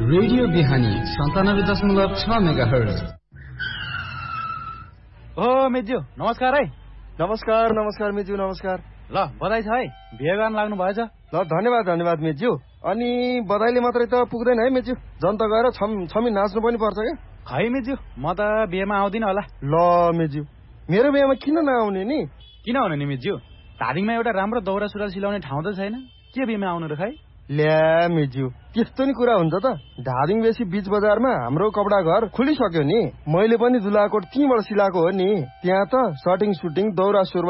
Radio बिहानी 97.6 megahertz. ओ मेज्यू नमस्कार है। नमस्कार मेज्यू नमस्कार। ल बधाई छ है, बिहे गर्न लाग्नु भएछ। ल धन्यवाद मेज्यू। अनि बधाईले मात्रै त पुग्दैन है मेज्यू, जनता गएर छमी नाच्नु पनि पर्छ क्या। खै मेज्यू, म त बिहेमा आउँदिन होला। ल मेज्यू, मेरो बिहेमा किन नआउने नि? किन आउने नि मेज्यू, धादिङमा एउटा राम्रो दौरा सुरुवाल सिलाउने ठाउँ त छैन, के बिहेमा आउनु र खै? ल्या मेज्यू, त्यस्तो नि कुरा हुन्छ त। धादिङ बेसी बीच बजारमा हाम्रो कपडा घर खुलिसक्यो नि, मैले पनि दुलाकोट त्यहीँबाट सिलाएको हो नि। त्यहाँ त सटिङ सुटिङ दौरा सुरुवाल